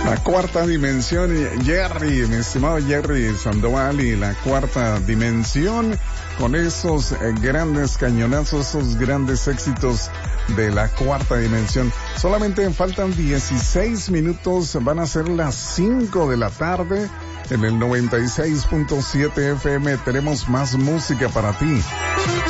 La cuarta dimensión, Jerry, mi estimado Jerry Sandoval, y la cuarta dimensión con esos grandes cañonazos, esos grandes éxitos de la cuarta dimensión. Solamente faltan 16 minutos, van a ser las 5 de la tarde. En el 96.7 FM tenemos más música para ti.